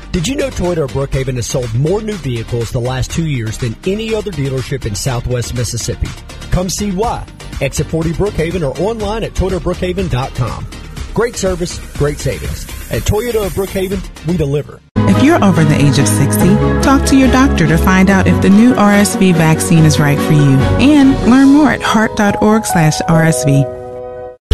Did you know Toyota of Brookhaven has sold more new vehicles the last 2 years than any other dealership in Southwest Mississippi? Come see why. Exit 40 Brookhaven or online at ToyotaBrookhaven.com. Great service, great savings. At Toyota of Brookhaven, we deliver. If you're over the age of 60, talk to your doctor to find out if the new RSV vaccine is right for you. And learn more at heart.org/RSV.